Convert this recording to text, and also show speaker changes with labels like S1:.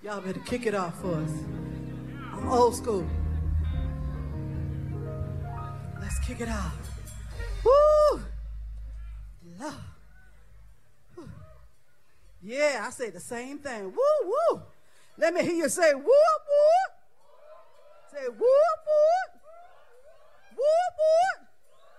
S1: Y'all better kick it off for us. I'm old school. Let's kick it off. Woo! Lord. Whew. Yeah, I said the same thing. Woo, woo. Let me hear you say whoop, whoop. Say whoop, whoop. Whoop, whoop.